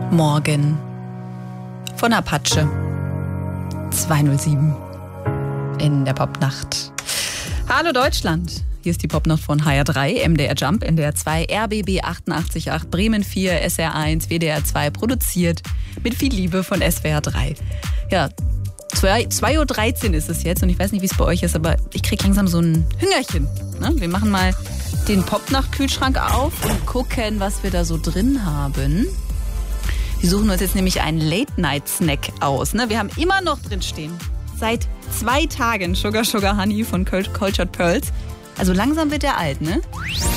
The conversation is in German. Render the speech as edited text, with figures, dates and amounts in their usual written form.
Morgen von Apache 207 in der Popnacht. Hallo Deutschland, hier ist die Popnacht von HR3, MDR Jump, NDR 2, RBB 88.8, Bremen 4, SR1, WDR 2, produziert mit viel Liebe von SWR 3. Ja, 2:13 Uhr ist es jetzt und ich weiß nicht, wie es bei euch ist, aber ich kriege langsam so ein Hüngerchen. Ne? Wir machen mal den Popnacht-Kühlschrank auf und gucken, was wir da so drin haben. Wir suchen uns jetzt nämlich einen Late-Night-Snack aus. Ne? Wir haben immer noch drin stehen, seit 2 Tagen Sugar Sugar Honey von Cultured Pearls. Also langsam wird der alt, ne?